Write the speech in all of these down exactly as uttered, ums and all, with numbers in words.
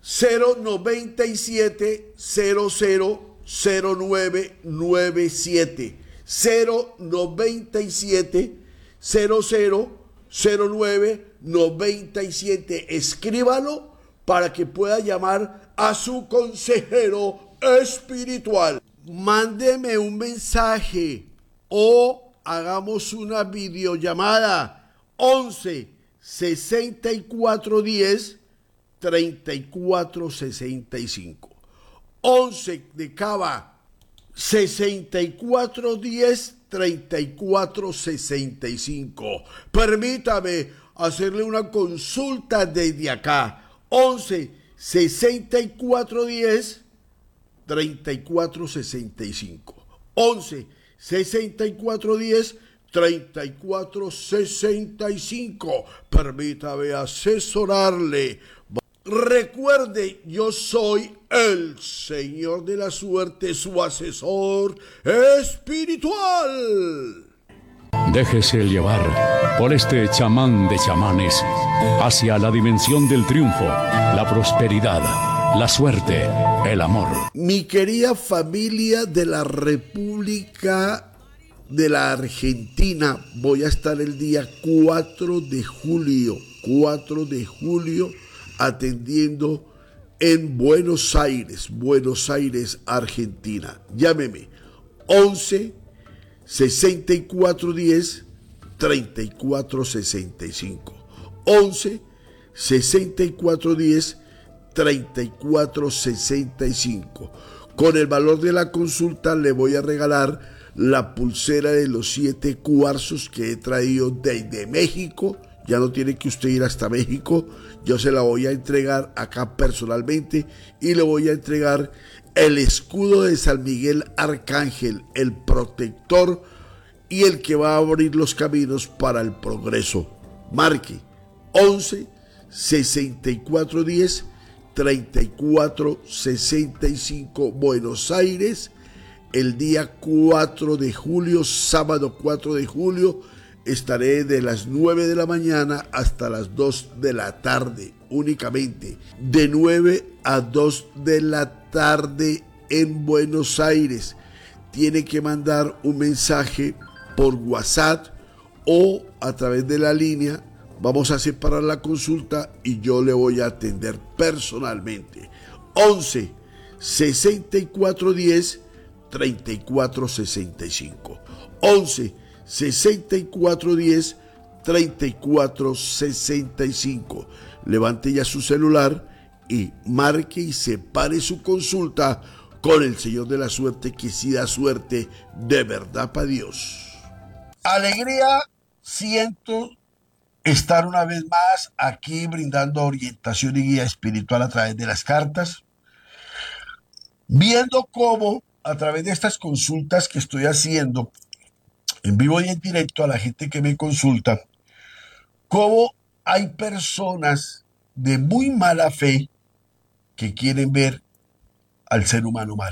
cero noventa y siete cero cero cero nueve nueve siete, cero noventa y siete cero cero cero nueve noventa y siete. Escríbalo para que pueda llamar a su consejero espiritual. Mándeme un mensaje o hagamos una videollamada. Once sesenta y cuatro diez treinta y cuatro sesenta y cinco. Once de Cava, sesenta y cuatro diez treinta y cuatro sesenta y cinco. Permítame hacerle una consulta desde acá. Once sesenta y cuatro diez treinta y cuatro sesenta y cinco. Once sesenta y cuatro diez treinta y cuatro sesenta y cinco. Permítame asesorarle. Recuerde, yo soy el Señor de la Suerte, su asesor espiritual. Déjese llevar por este chamán de chamanes hacia la dimensión del triunfo, la prosperidad, la suerte, el amor. Mi querida familia de la República de la Argentina, voy a estar el día cuatro de julio, cuatro de julio, atendiendo en Buenos Aires, Buenos Aires, Argentina. Llámeme once sesenta y cuatro diez treinta y cuatro sesenta y cinco. once sesenta y cuatro diez treinta y cuatro sesenta y cinco. Con el valor de la consulta le voy a regalar la pulsera de los siete cuarzos que he traído desde México. Ya no tiene que usted ir hasta México, yo se la voy a entregar acá personalmente y le voy a entregar el escudo de San Miguel Arcángel, el protector y el que va a abrir los caminos para el progreso. Marque once sesenta y cuatro diez treinta y cuatro sesenta y cinco, Buenos Aires, el día cuatro de julio, sábado cuatro de julio. Estaré de las nueve de la mañana hasta las dos de la tarde, únicamente de nueve a dos de la tarde en Buenos Aires. Tiene que mandar un mensaje por WhatsApp o a través de la línea. Vamos a separar la consulta y yo le voy a atender personalmente. once sesenta y cuatro diez treinta y cuatro sesenta y cinco. once sesenta y cuatro diez treinta y cuatro sesenta y cinco. Levante ya su celular y marque y separe su consulta con el Señor de la Suerte, que sí da suerte de verdad para Dios. Alegría siento estar una vez más aquí brindando orientación y guía espiritual a través de las cartas, viendo cómo a través de estas consultas que estoy haciendo en vivo y en directo a la gente que me consulta, cómo hay personas de muy mala fe que quieren ver al ser humano mal.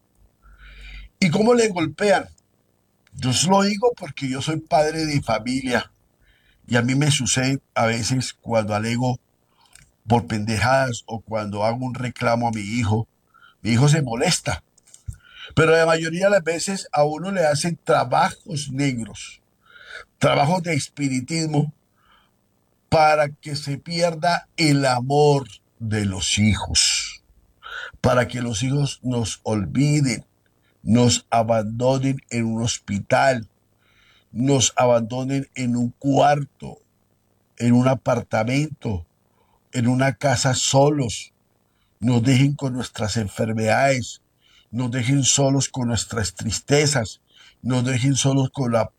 Y cómo le golpean. Yo os lo digo porque yo soy padre de familia y a mí me sucede a veces cuando alego por pendejadas o cuando hago un reclamo a mi hijo, mi hijo se molesta. Pero la mayoría de las veces a uno le hacen trabajos negros, trabajos de espiritismo para que se pierda el amor de los hijos, para que los hijos nos olviden, nos abandonen en un hospital, nos abandonen en un cuarto, en un apartamento, en una casa solos, nos dejen con nuestras enfermedades, nos dejen solos con nuestras tristezas, nos dejen solos con la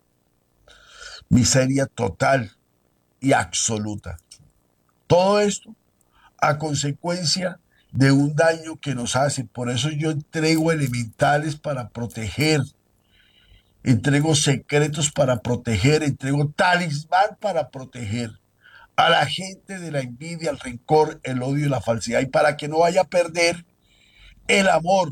miseria total y absoluta. Todo esto a consecuencia de un daño que nos hace. Por eso yo entrego elementales para proteger, entrego secretos para proteger, entrego talismán para proteger a la gente de la envidia, el rencor, el odio y la falsedad, y para que no vaya a perder el amor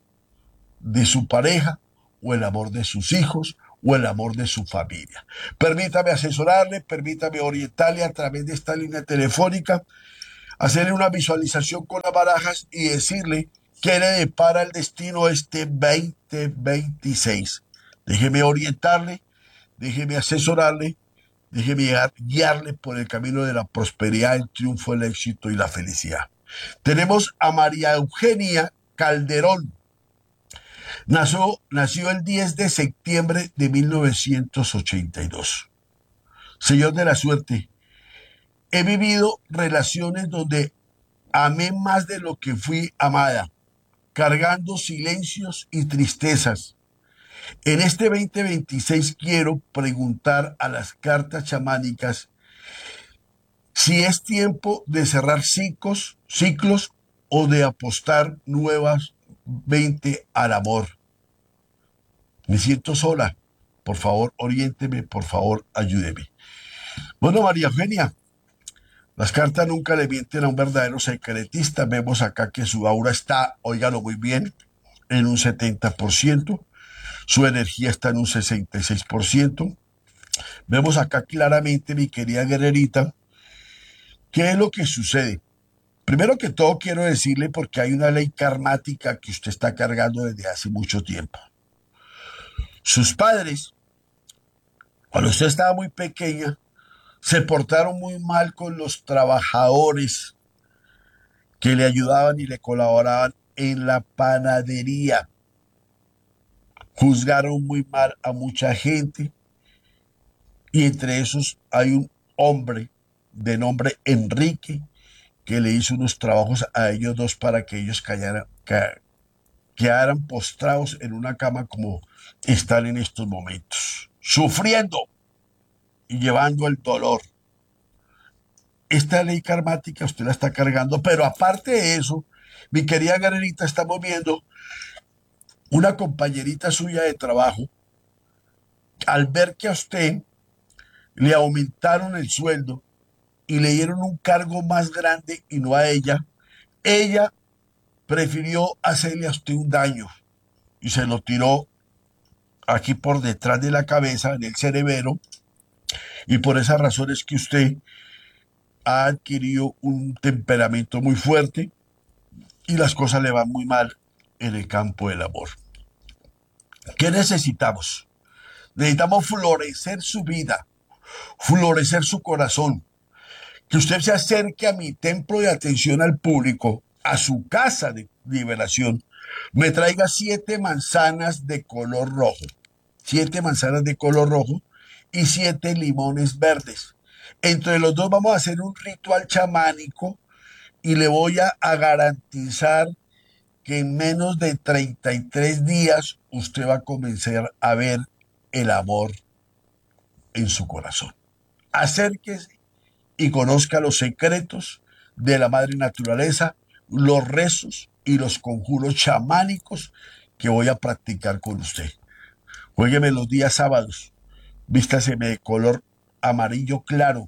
de su pareja o el amor de sus hijos o el amor de su familia. Permítame asesorarle, permítame orientarle a través de esta línea telefónica hacerle una visualización con las barajas y decirle qué le depara el destino este veinte veintiséis. Déjeme orientarle, déjeme asesorarle, déjeme guiarle por el camino de la prosperidad, el triunfo, el éxito y la felicidad. Tenemos a María Eugenia Calderón. Nació, nació el diez de septiembre de mil novecientos ochenta y dos. Señor de la suerte, he vivido relaciones donde amé más de lo que fui amada, cargando silencios y tristezas. En este veinte veintiséis quiero preguntar a las cartas chamánicas si es tiempo de cerrar ciclos, ciclos o de apostar nuevamente al amor. Me siento sola. Por favor, oriénteme, por favor, ayúdeme. Bueno, María Eugenia, las cartas nunca le mienten a un verdadero secretista. Vemos acá que su aura está, óigalo muy bien, en un setenta por ciento. Su energía está en un sesenta y seis por ciento. Vemos acá claramente, mi querida guerrerita, qué es lo que sucede. Primero que todo quiero decirle porque hay una ley karmática que usted está cargando desde hace mucho tiempo. Sus padres, cuando usted estaba muy pequeña, se portaron muy mal con los trabajadores que le ayudaban y le colaboraban en la panadería. Juzgaron muy mal a mucha gente y entre esos hay un hombre de nombre Enrique que le hizo unos trabajos a ellos dos para que ellos callaran, ca, quedaran postrados en una cama como están en estos momentos, sufriendo y llevando el dolor. Esta ley karmática usted la está cargando, pero aparte de eso, mi querida guerrerita, estamos viendo una compañerita suya de trabajo, al ver que a usted le aumentaron el sueldo y le dieron un cargo más grande y no a ella, ella prefirió hacerle a usted un daño y se lo tiró aquí por detrás de la cabeza, en el cerebro, y por esas razones que usted ha adquirido un temperamento muy fuerte y las cosas le van muy mal en el campo del amor. ¿Qué necesitamos? Necesitamos florecer su vida, florecer su corazón, que usted se acerque a mi templo de atención al público, a su casa de liberación, me traiga siete manzanas de color rojo, siete manzanas de color rojo y siete limones verdes. Entre los dos vamos a hacer un ritual chamánico y le voy a, a garantizar que en menos de treinta y tres días usted va a comenzar a ver el amor en su corazón. Acérquese y conozca los secretos de la madre naturaleza, los rezos y los conjuros chamánicos que voy a practicar con usted. Juégueme los días sábados, vístaseme de color amarillo claro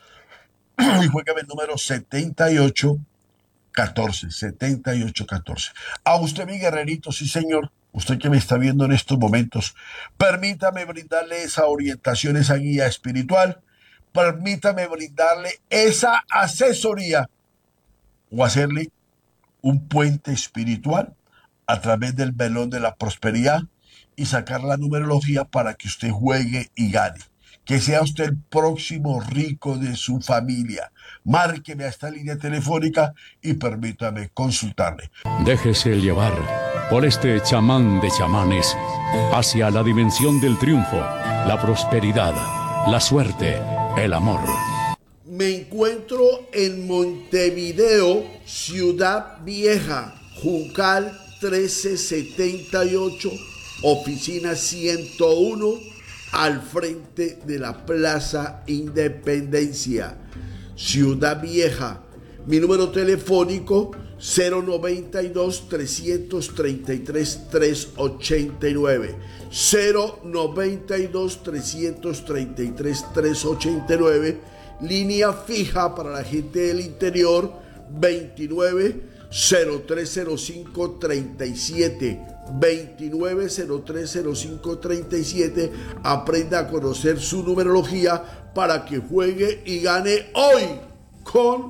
y juégueme el número setenta y ocho catorce, setenta y ocho catorce. A usted, mi guerrerito, sí señor, usted que me está viendo en estos momentos, permítame brindarle esa orientación, esa guía espiritual, permítame brindarle esa asesoría o hacerle un puente espiritual a través del velón de la prosperidad y sacar la numerología para que usted juegue y gane. Que sea usted el próximo rico de su familia. Márqueme a esta línea telefónica y permítame consultarle. Déjese llevar por este chamán de chamanes hacia la dimensión del triunfo, la prosperidad, la suerte, el amor. Me encuentro en Montevideo, Ciudad Vieja, Juncal trece setenta y ocho, oficina ciento uno, al frente de la Plaza Independencia, Ciudad Vieja. Mi número telefónico cero noventa y dos, trescientos treinta y tres, trescientos ochenta y nueve, cero noventa y dos, trescientos treinta y tres, trescientos ochenta y nueve, línea fija para la gente del interior veintinueve, cero tres cero cinco, treinta y siete, veintinueve, cero tres cero cinco, treinta y siete. Aprenda a conocer su numerología para que juegue y gane hoy con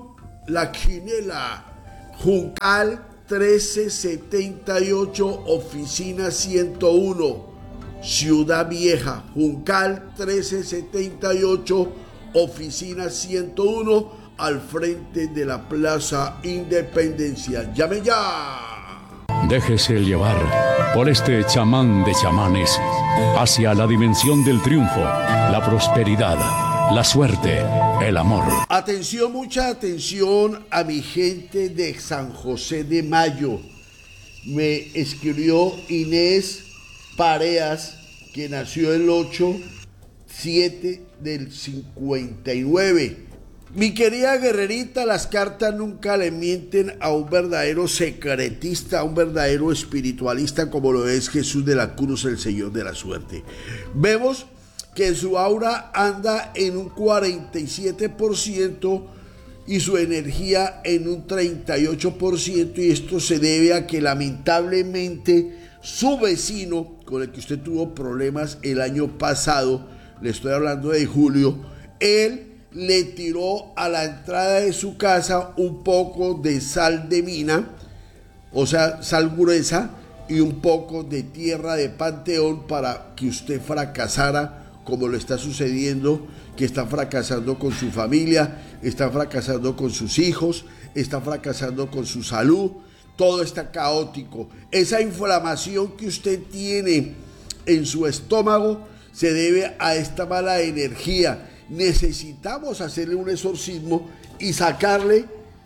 La Quinela, Juncal trece setenta y ocho, oficina ciento uno, Ciudad Vieja, Juncal trece setenta y ocho, oficina ciento uno, al frente de la Plaza Independencia. ¡Llame ya! Déjese llevar por este chamán de chamanes hacia la dimensión del triunfo, la prosperidad, la suerte, el amor. Atención, mucha atención a mi gente de San José de Mayo. Me escribió Inés Pareas, que nació el ocho siete del cincuenta y nueve. Mi querida guerrerita, las cartas nunca le mienten a un verdadero secretista, a un verdadero espiritualista como lo es Jesús de la Cruz, el Señor de la Suerte. Vemos que su aura anda en un cuarenta y siete por ciento y su energía en un treinta y ocho por ciento, y esto se debe a que lamentablemente su vecino, con el que usted tuvo problemas el año pasado, le estoy hablando de Julio, él le tiró a la entrada de su casa un poco de sal de mina, o sea, sal gruesa, y un poco de tierra de panteón para que usted fracasara, como lo está sucediendo, que está fracasando con su familia, está fracasando con sus hijos, está fracasando con su salud, todo está caótico. Esa inflamación que usted tiene en su estómago se debe a esta mala energía. Necesitamos hacerle un exorcismo y sacarle,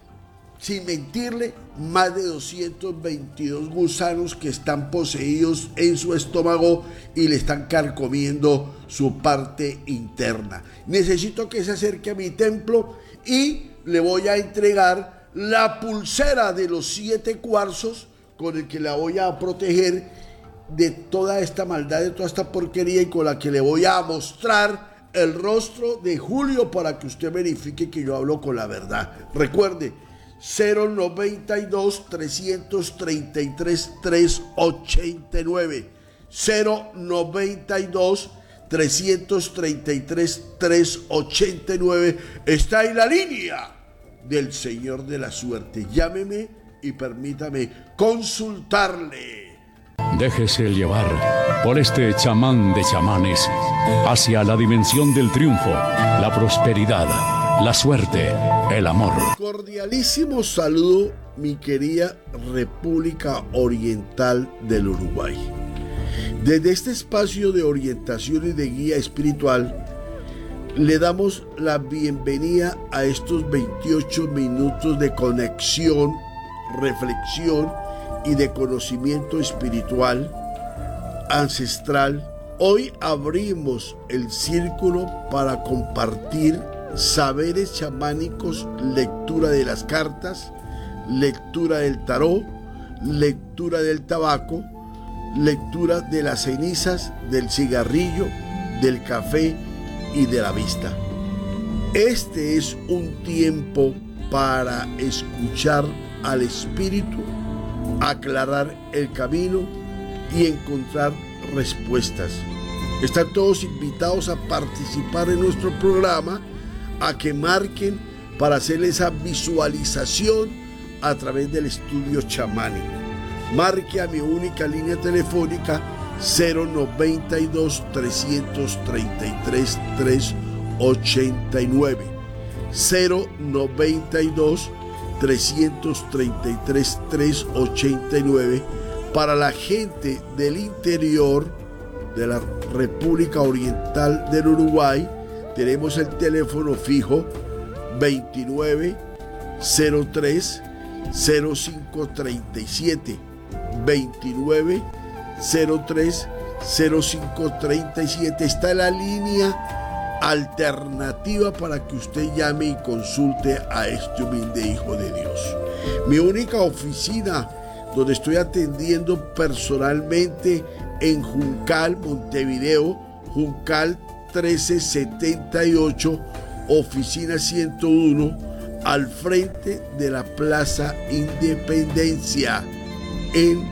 sin mentirle, más de doscientos veintidós gusanos que están poseídos en su estómago y le están carcomiendo su parte interna. Necesito que se acerque a mi templo y le voy a entregar la pulsera de los siete cuarzos con el que la voy a proteger de toda esta maldad, de toda esta porquería, y con la que le voy a mostrar el rostro de Julio para que usted verifique que yo hablo con la verdad. Recuerde, cero noventa y dos, trescientos treinta y tres, trescientos ochenta y nueve, cero noventa y dos, trescientos treinta y tres, trescientos ochenta y nueve. Está en la línea del Señor de la Suerte. Llámeme y permítame consultarle. Déjese llevar por este chamán de chamanes hacia la dimensión del triunfo, la prosperidad, la suerte, el amor. Cordialísimo saludo, mi querida República Oriental del Uruguay. Desde este espacio de orientación y de guía espiritual, le damos la bienvenida a estos veintiocho minutos de conexión, reflexión y de conocimiento espiritual, ancestral. Hoy abrimos el círculo para compartir saberes chamánicos, lectura de las cartas, lectura del tarot, lectura del tabaco, lectura de las cenizas, del cigarrillo, del café y de la vista. Este es un tiempo para escuchar al espíritu, aclarar el camino y encontrar respuestas. Están todos invitados a participar en nuestro programa, a que marquen para hacer esa visualización a través del estudio chamánico. Marque a mi única línea telefónica cero noventa y dos, trescientos treinta y tres, trescientos ochenta y nueve, cero noventa y dos, trescientos treinta y tres, trescientos ochenta y nueve. Para la gente del interior de la República Oriental del Uruguay, tenemos el teléfono fijo veintinueve, cero tres, cero cinco treinta y siete, veintinueve, cero tres, cero cinco treinta y siete. Está en la línea alternativa para que usted llame y consulte a este humilde hijo de Dios. Mi única oficina donde estoy atendiendo personalmente en Juncal, Montevideo, Juncal trece setenta y ocho, oficina ciento uno, al frente de la Plaza Independencia en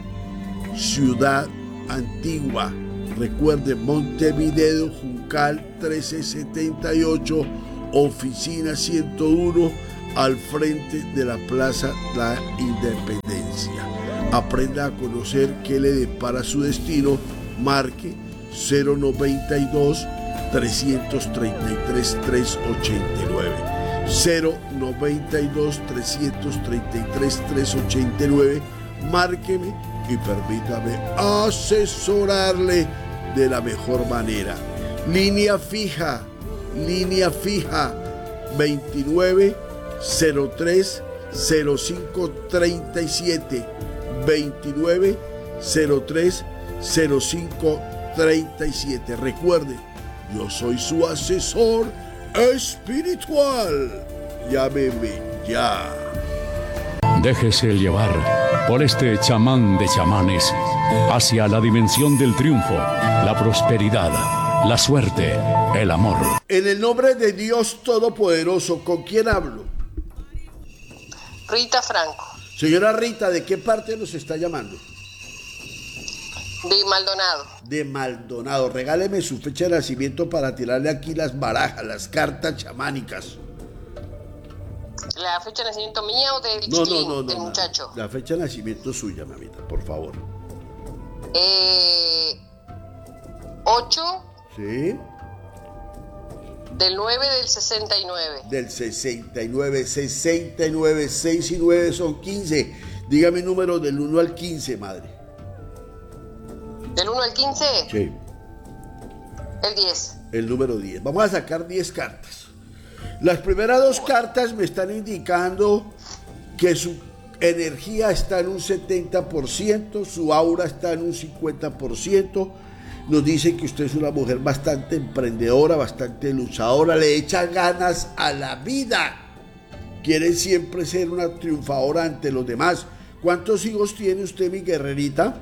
Ciudad Antigua. Recuerde, Montevideo, Juncal trece setenta y ocho, oficina ciento uno, al frente de la Plaza La Independencia. Aprenda a conocer qué le depara su destino. Marque cero noventa y dos, trescientos treinta y tres, trescientos ochenta y nueve. cero noventa y dos, trescientos treinta y tres, trescientos ochenta y nueve. Márqueme y permítame asesorarle de la mejor manera. Línea fija, línea fija veintinueve cero tres cero cinco treinta y siete, veintinueve cero tres cero cinco treinta y siete. Recuerde, yo soy su asesor espiritual. Llámeme ya. Déjese llevar por este chamán de chamanes hacia la dimensión del triunfo, la prosperidad, la suerte, el amor. En el nombre de Dios Todopoderoso, ¿con quién hablo? Rita Franco. Señora Rita, ¿de qué parte nos está llamando? De Maldonado. De Maldonado. Regáleme su fecha de nacimiento para tirarle aquí las barajas, las cartas chamánicas. ¿La fecha de nacimiento mía o del no, chiquilín, no, no, no, del no, muchacho? La fecha de nacimiento suya, mamita, por favor. Eh, ocho Sí. del nueve del sesenta y nueve. Del sesenta y nueve, sesenta y nueve, seis y nueve son quince. Dígame número del uno al quince, madre. ¿Del uno al quince? Sí. El diez. El número diez. Vamos a sacar diez cartas. Las primeras dos cartas me están indicando que su energía está en un setenta por ciento, su aura está en un cincuenta por ciento. Nos dice que usted es una mujer bastante emprendedora, bastante luchadora, le echa ganas a la vida. Quiere siempre ser una triunfadora ante los demás. ¿Cuántos hijos tiene usted, mi guerrerita?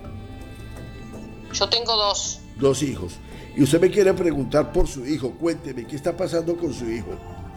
Yo tengo dos. Dos hijos. Y usted me quiere preguntar por su hijo. Cuénteme, ¿qué está pasando con su hijo?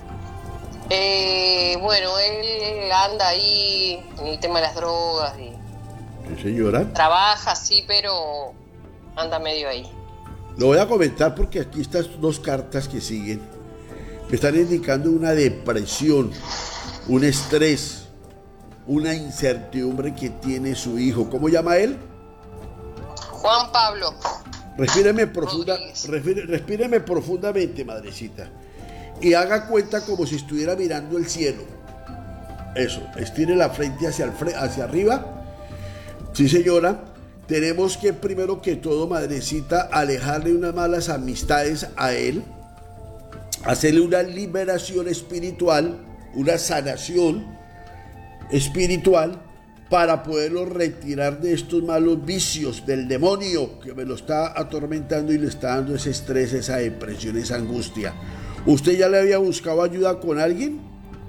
Eh, bueno, él anda ahí en el tema de las drogas y Sí, señora. trabaja, sí, pero anda medio ahí. Lo voy a comentar porque aquí estas dos cartas que siguen me están indicando una depresión, un estrés, una incertidumbre que tiene su hijo. ¿Cómo llama él? Juan Pablo. Respíreme, profunda, Rodríguez. respire- respíreme profundamente, madrecita. Y haga cuenta como si estuviera mirando el cielo. Eso, estire la frente hacia, el fre- hacia arriba. Sí, señora. Tenemos que, primero que todo, madrecita, alejarle unas malas amistades a él. Hacerle una liberación espiritual, una sanación espiritual, para poderlo retirar de estos malos vicios del demonio que me lo está atormentando y le está dando ese estrés, esa depresión, esa angustia. ¿Usted ya le había buscado ayuda con alguien?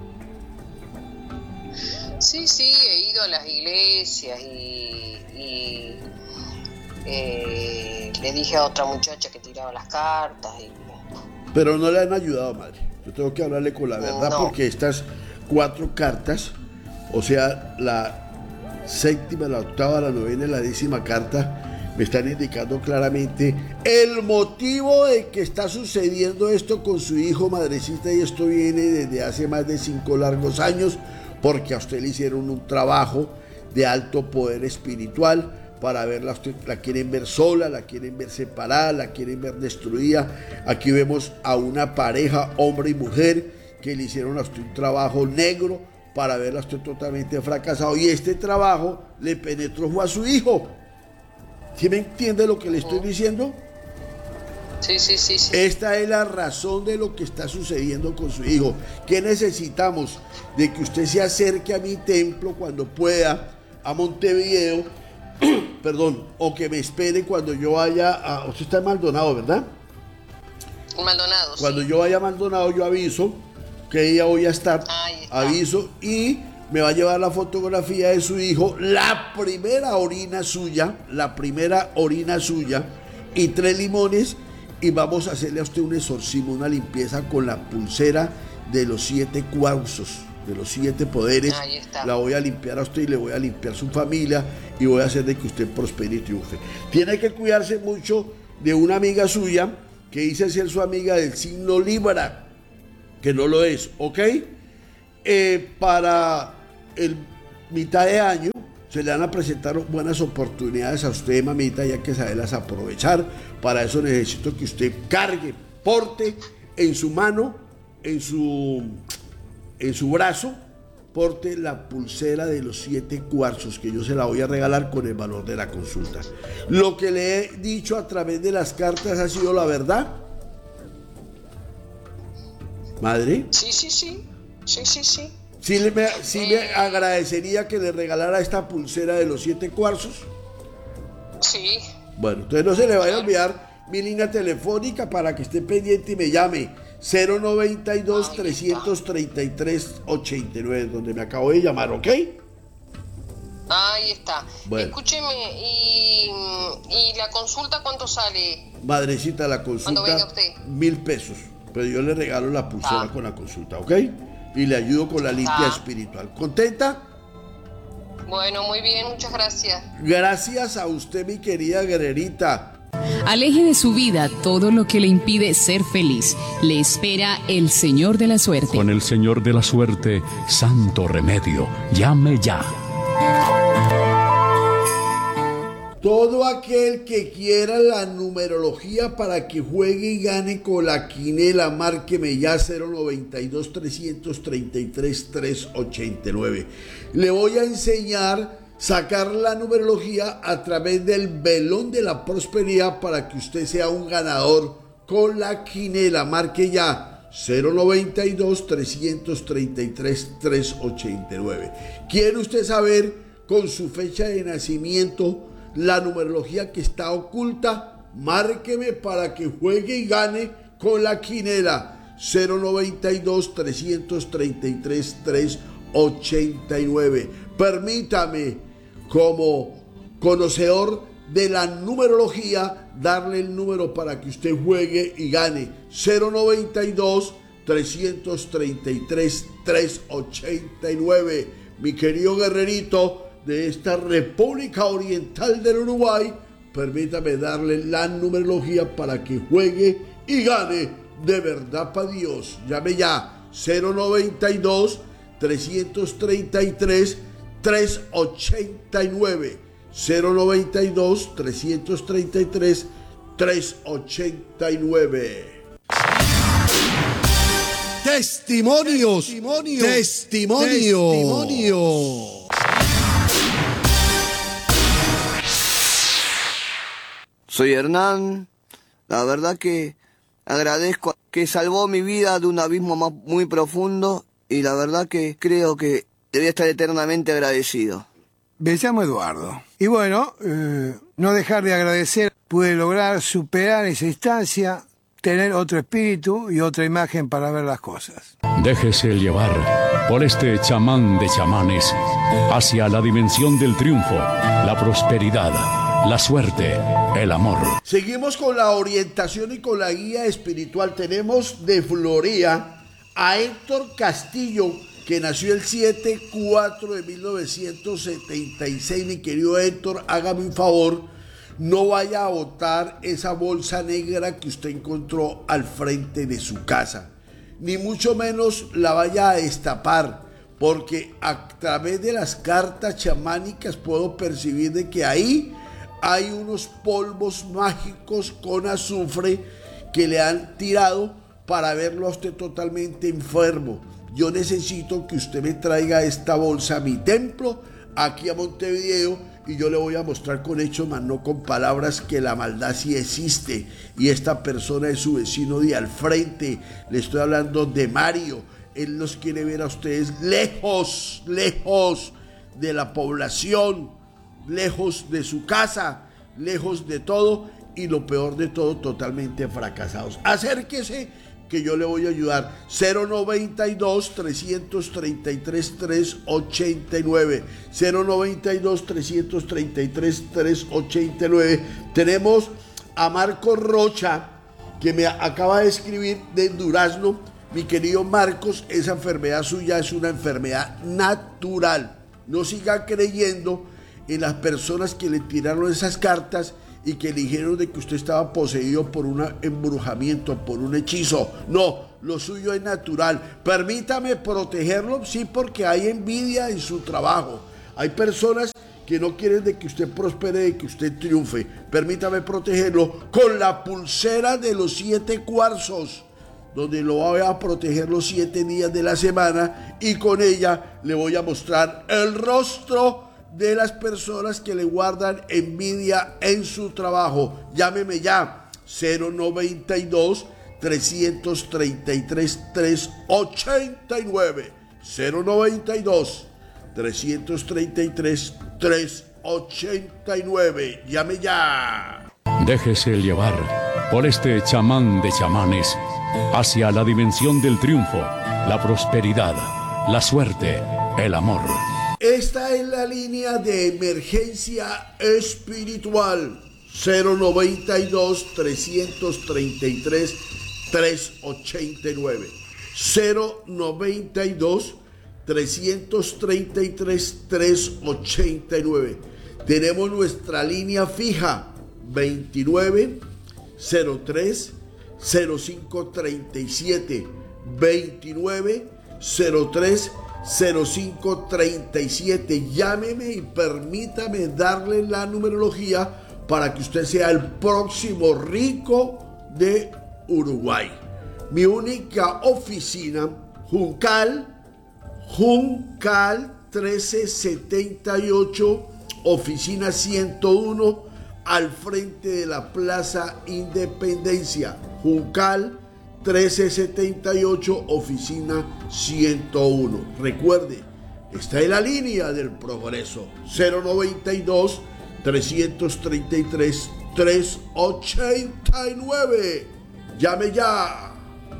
Sí, sí, he ido a las iglesias y, y eh, le dije a otra muchacha que tiraba las cartas y Pero no le han ayudado, madre. Yo tengo que hablarle con la verdad, No. porque estas cuatro cartas, o sea, la séptima, la octava, la novena y la décima carta, me están indicando claramente el motivo de que está sucediendo esto con su hijo, madrecita, y esto viene desde hace más de cinco largos años, porque a usted le hicieron un trabajo de alto poder espiritual. Para verla, usted la quieren ver sola, la quieren ver separada, la quieren ver destruida. Aquí vemos a una pareja, hombre y mujer, que le hicieron a usted un trabajo negro para verla a usted totalmente fracasado. Y este trabajo le penetró a su hijo. ¿Sí me entiende lo que le estoy diciendo? sí, sí, sí, sí. Esta es la razón de lo que está sucediendo con su hijo. ¿Qué necesitamos? De que usted se acerque a mi templo cuando pueda, a Montevideo, perdón, o que me espere cuando yo vaya a... Usted está en Maldonado, ¿verdad? Maldonado, Cuando sí. yo vaya a Maldonado, yo aviso que día voy a estar, Ahí está. aviso, y me va a llevar la fotografía de su hijo, la primera orina suya, la primera orina suya, y tres limones, y vamos a hacerle a usted un exorcismo, una limpieza con la pulsera de los siete cuarzos, de los siete poderes. Ahí está. La voy a limpiar a usted y le voy a limpiar su familia, y voy a hacer de que usted prospere y triunfe. Tiene que cuidarse mucho de una amiga suya que dice ser su amiga del signo Libra, que no lo es, ¿ok? eh, para el mitad de año se le van a presentar buenas oportunidades a usted, mamita, y hay que saberlas aprovechar. Para eso necesito que usted cargue, porte en su mano, en su, en su brazo, porte la pulsera de los siete cuarzos, que yo se la voy a regalar con el valor de la consulta. Lo que le he dicho a través de las cartas ha sido la verdad, madre. Sí, sí, sí, sí, sí, sí. Sí, le, me, sí eh, me agradecería que le regalara esta pulsera de los siete cuarzos. Sí. Bueno, entonces no se le vaya a olvidar mi línea telefónica para que esté pendiente y me llame cero noventa y dos, trescientos treinta y tres, ochenta y nueve, donde me acabo de llamar, ¿ok? Ahí está. Bueno. Escúcheme, ¿y, ¿y la consulta cuánto sale? Madrecita, la consulta, cuando venga usted, mil pesos, pero yo le regalo la pulsera ah. con la consulta, ¿ok? Y le ayudo con la limpia ah. espiritual. ¿Contenta? Bueno, muy bien, muchas gracias. Gracias a usted, mi querida guerrerita. Aleje de su vida todo lo que le impide ser feliz. Le espera el Señor de la Suerte. Con el Señor de la Suerte, santo remedio. Llame ya. Todo aquel que quiera la numerología para que juegue y gane con la quinela, márqueme ya cero noventa y dos, trescientos treinta y tres, trescientos ochenta y nueve. Le voy a enseñar sacar la numerología a través del velón de la prosperidad para que usted sea un ganador con la quinela. Marque ya cero noventa y dos, trescientos treinta y tres, trescientos ochenta y nueve. ¿Quiere usted saber con su fecha de nacimiento la numerología que está oculta? Márqueme para que juegue y gane con la quinela cero noventa y dos, trescientos treinta y tres, trescientos ochenta y nueve. Permítame, como conocedor de la numerología, darle el número para que usted juegue y gane. cero noventa y dos, trescientos treinta y tres, trescientos ochenta y nueve. Mi querido guerrerito de esta República Oriental del Uruguay, permítame darle la numerología para que juegue y gane de verdad para Dios. Llame ya cero noventa y dos, trescientos treinta y tres, trescientos ochenta y nueve. cero noventa y dos, trescientos treinta y tres, trescientos ochenta y nueve. Testimonios, testimonios, testimonios. testimonios. Soy Hernán, la verdad que agradezco que salvó mi vida de un abismo más, muy profundo, y la verdad que creo que debía estar eternamente agradecido. Me llamo Eduardo. Y bueno, eh, no dejar de agradecer, pude lograr superar esa instancia, tener otro espíritu y otra imagen para ver las cosas. Déjese llevar por este chamán de chamanes hacia la dimensión del triunfo, la prosperidad, la suerte, el amor. Seguimos con la orientación y con la guía espiritual. Tenemos de Florida a Héctor Castillo, que nació el siete cuatro de mil novecientos setenta y seis. Mi querido Héctor, hágame un favor, no vaya a botar esa bolsa negra que usted encontró al frente de su casa, ni mucho menos la vaya a destapar, porque a través de las cartas chamánicas puedo percibir de que ahí hay unos polvos mágicos con azufre que le han tirado para verlo a usted totalmente enfermo. Yo necesito que usted me traiga esta bolsa a mi templo, aquí a Montevideo, y yo le voy a mostrar con hechos, más no con palabras, que la maldad sí existe, y esta persona es su vecino de al frente. Le estoy hablando de Mario. Él los quiere ver a ustedes lejos, lejos de la población, lejos de su casa, lejos de todo, y lo peor de todo, totalmente fracasados. Acérquese, que yo le voy a ayudar. Cero noventa y dos, trescientos treinta y tres, trescientos ochenta y nueve. Cero noventa y dos, trescientos treinta y tres, trescientos ochenta y nueve. Tenemos a Marcos Rocha, que me acaba de escribir de Durazno. Mi querido Marcos, esa enfermedad suya es una enfermedad natural. No siga creyendo en las personas que le tiraron esas cartas y que le dijeron de que usted estaba poseído por un embrujamiento, por un hechizo. No, lo suyo es natural. Permítame protegerlo, sí, porque hay envidia en su trabajo. Hay personas que no quieren de que usted prospere, de que usted triunfe. Permítame protegerlo con la pulsera de los siete cuarzos, donde lo voy a proteger los siete días de la semana, y con ella le voy a mostrar el rostro de las personas que le guardan envidia en su trabajo. Llámeme ya, cero noventa y dos, trescientos treinta y tres, trescientos ochenta y nueve, cero noventa y dos, trescientos treinta y tres, trescientos ochenta y nueve. Llame ya. Déjese llevar por este chamán de chamanes hacia la dimensión del triunfo, la prosperidad, la suerte, el amor. Esta es la línea de emergencia espiritual. Cero noventa y dos, trescientos treinta y tres, trescientos ochenta y nueve. cero noventa y dos, trescientos treinta y tres, trescientos ochenta y nueve. Tenemos nuestra línea fija veintinueve, cero tres, cero cinco treinta y siete, veintinueve, cero tres, cero cinco treinta y siete. Llámeme y permítame darle la numerología para que usted sea el próximo rico de Uruguay. Mi única oficina, Juncal, Juncal trece setenta y ocho, oficina ciento uno, al frente de la Plaza Independencia. Juncal trece setenta y ocho, oficina ciento uno. Recuerde, está en la línea del progreso. Cero noventa y dos, trescientos treinta y tres, trescientos ochenta y nueve. Llame ya.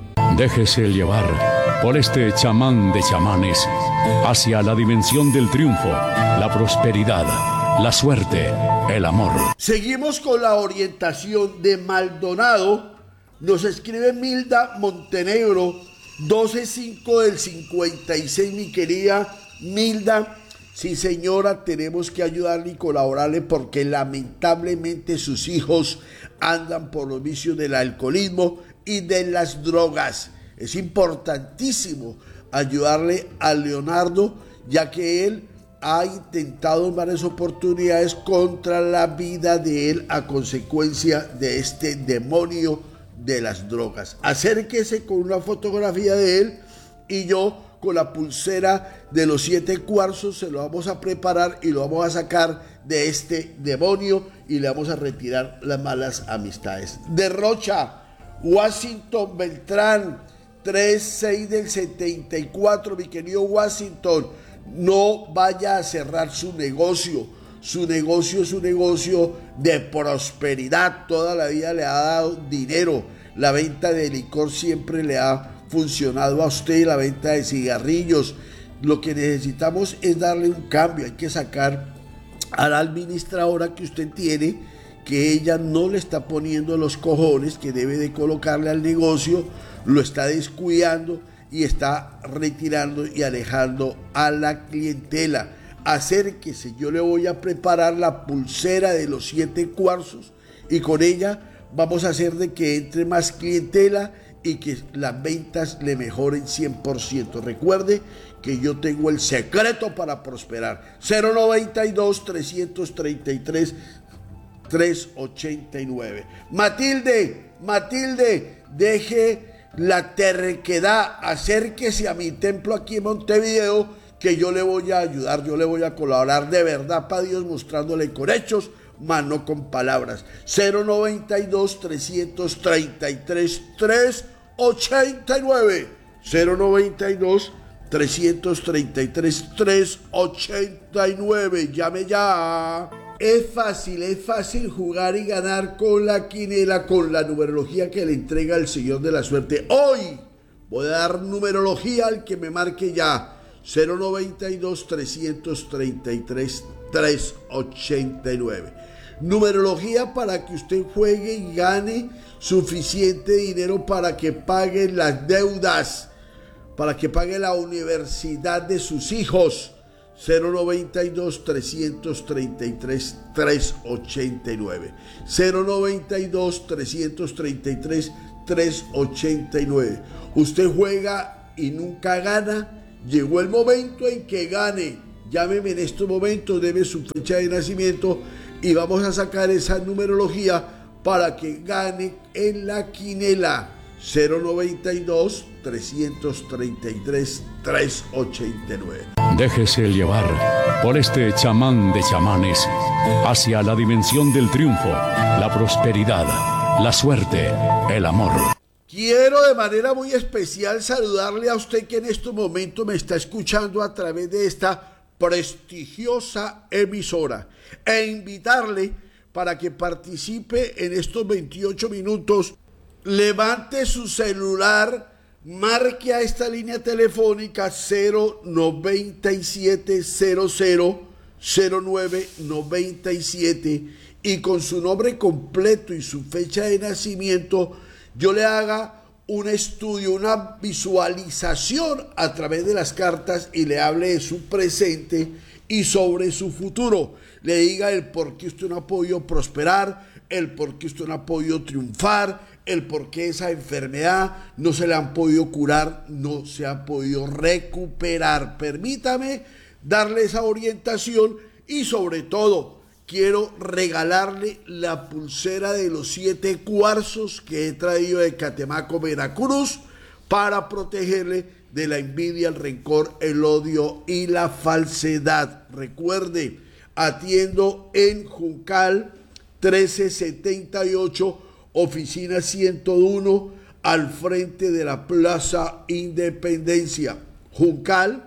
Déjese llevar por este chamán de chamanes hacia la dimensión del triunfo, la prosperidad, la suerte, el amor. Seguimos con la orientación de Maldonado. Nos escribe Milda Montenegro, doce cinco del cincuenta y seis. Mi querida Milda, sí señora, tenemos que ayudarle y colaborarle porque lamentablemente sus hijos andan por los vicios del alcoholismo y de las drogas. Es importantísimo ayudarle a Leonardo, ya que él ha intentado en varias oportunidades contra la vida de él a consecuencia de este demonio de las drogas. Acérquese con una fotografía de él y yo con la pulsera de los siete cuarzos se lo vamos a preparar y lo vamos a sacar de este demonio y le vamos a retirar las malas amistades. De Rocha, Washington Beltrán, tres seis del setenta y cuatro. Mi querido Washington, no vaya a cerrar su negocio. Su negocio es un negocio de prosperidad. Toda la vida le ha dado dinero. La venta de licor siempre le ha funcionado a usted. La venta de cigarrillos. Lo que necesitamos es darle un cambio. Hay que sacar a la administradora que usted tiene, que ella no le está poniendo los cojones que debe de colocarle al negocio. Lo está descuidando y está retirando y alejando a la clientela. Acérquese, yo le voy a preparar la pulsera de los siete cuarzos y con ella vamos a hacer de que entre más clientela y que las ventas le mejoren cien por ciento. Recuerde que yo tengo el secreto para prosperar. Cero noventa y dos, trescientos treinta y tres, trescientos ochenta y nueve. Matilde, Matilde, deje la terquedad, acérquese a mi templo aquí en Montevideo, que yo le voy a ayudar, yo le voy a colaborar de verdad para Dios, mostrándole con hechos, más no con palabras. Cero noventa y dos, trescientos treinta y tres, trescientos ochenta y nueve. Cero noventa y dos, trescientos treinta y tres, trescientos ochenta y nueve. Llame ya. Es fácil, es fácil jugar y ganar con la quinela, con la numerología que le entrega el Señor de la Suerte. Hoy voy a dar numerología al que me marque ya. Cero noventa y dos, trescientos treinta y tres, trescientos ochenta y nueve. Numerología para que usted juegue y gane suficiente dinero para que pague las deudas, para que pague la universidad de sus hijos. cero noventa y dos, trescientos treinta y tres, trescientos ochenta y nueve. cero noventa y dos, trescientos treinta y tres, trescientos ochenta y nueve. Usted juega y nunca gana. Llegó el momento en que gane. Llámeme en este momento, deme su fecha de nacimiento y vamos a sacar esa numerología para que gane en la quinela. Cero noventa y dos, trescientos treinta y tres, trescientos ochenta y nueve. Déjese llevar por este chamán de chamanes hacia la dimensión del triunfo, la prosperidad, la suerte, el amor. Quiero de manera muy especial saludarle a usted que en este momento me está escuchando a través de esta prestigiosa emisora e invitarle para que participe en estos veintiocho minutos. Levante su celular, marque a esta línea telefónica cero noventa y siete cero cero cero nueve noventa y siete y con su nombre completo y su fecha de nacimiento yo le haga un estudio, una visualización a través de las cartas y le hable de su presente y sobre su futuro. Le diga el por qué usted no ha podido prosperar, el por qué usted no ha podido triunfar, el por qué esa enfermedad no se le han podido curar, no se ha podido recuperar. Permítame darle esa orientación y sobre todo quiero regalarle la pulsera de los siete cuarzos que he traído de Catemaco, Veracruz, para protegerle de la envidia, el rencor, el odio y la falsedad. Recuerde, atiendo en Juncal trece setenta y ocho, oficina ciento uno, al frente de la Plaza Independencia. Juncal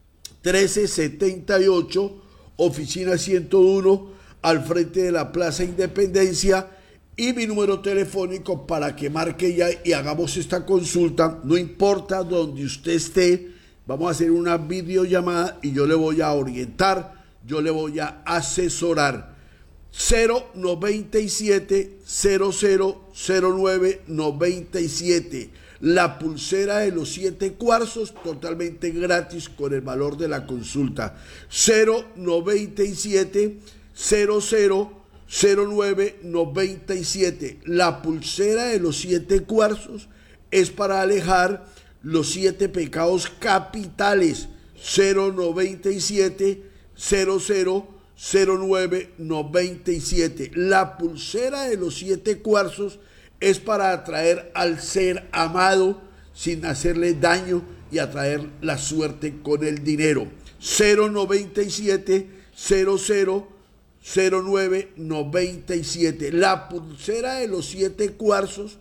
trece setenta y ocho, oficina ciento uno, al frente de la Plaza Independencia, y mi número telefónico para que marque ya y hagamos esta consulta. No importa donde usted esté, vamos a hacer una videollamada y yo le voy a orientar, yo le voy a asesorar. Cero noventa y siete cero cero cero nueve noventa y siete. La pulsera de los siete cuarzos totalmente gratis con el valor de la consulta. Cero noventa y siete cero cero cero nueve noventa y siete. La pulsera de los siete cuarzos es para alejar los siete pecados capitales. Cero noventa y siete cero cero cero nueve noventa y siete. La pulsera de los siete cuarzos es para atraer al ser amado sin hacerle daño y atraer la suerte con el dinero. Cero noventa y siete cero cero cero nueve noventa y siete. La pulsera de los siete cuarzos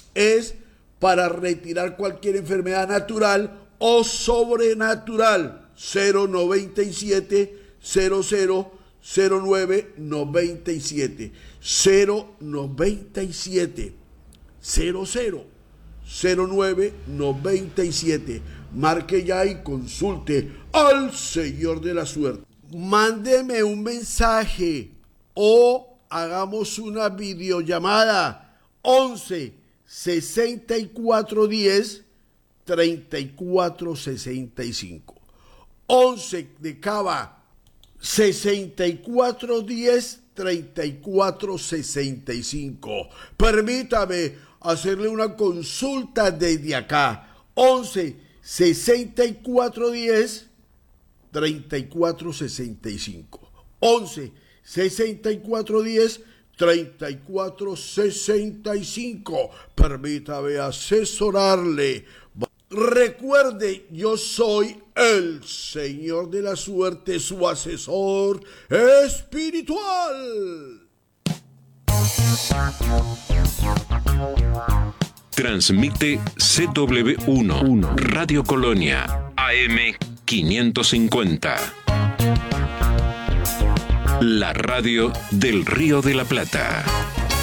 es para retirar cualquier enfermedad natural o sobrenatural. Cero noventa y siete cero cero cero nueve noventa y siete. Cero noventa y siete cero cero cero nueve noventa y siete. Marque ya y consulte al Señor de la Suerte. Mándeme un mensaje o hagamos una videollamada. Once sesenta y cuatro diez treinta y cuatro sesenta y cinco. Once de Cava, sesenta y cuatro diez treinta y cuatro sesenta y cinco. Permítame hacerle una consulta desde acá. Once sesenta y cuatro diez treinta y cuatro sesenta y cinco. Once sesenta y cuatro diez treinta y cuatro sesenta y cinco. Permítame asesorarle. Recuerde, yo soy el Señor de la Suerte, su asesor espiritual. Transmite C W uno, Radio Colonia, A M quinientos cincuenta. La radio del Río de la Plata.